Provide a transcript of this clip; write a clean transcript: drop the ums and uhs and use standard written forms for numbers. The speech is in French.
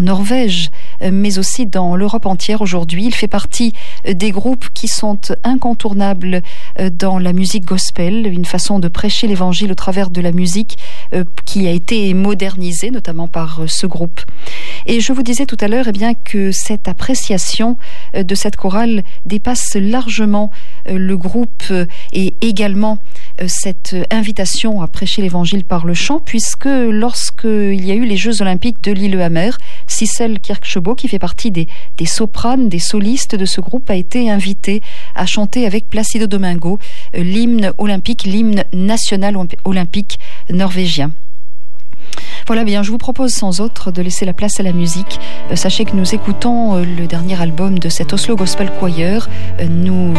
en Norvège, mais aussi dans l'Europe entière aujourd'hui. Il fait partie des groupes qui sont incontournables dans la musique gospel, une façon de prêcher l'évangile au travers de la musique qui a été modernisée, notamment par ce groupe. Et je vous disais tout à l'heure que cette appréciation de cette chorale dépasse largement le groupe et également cette invitation à prêcher l'évangile par le chant, puisque lorsqu'il y a eu les Jeux Olympiques de Lillehammer, Sissel Kyrkjebø, qui fait partie des sopranes, des solistes de ce groupe, a été invitée à chanter avec Placido Domingo l'hymne olympique, l'hymne national olympique norvégien. Voilà, bien, je vous propose sans autre de laisser la place à la musique. Sachez que nous écoutons le dernier album de cet Oslo Gospel Choir. Nous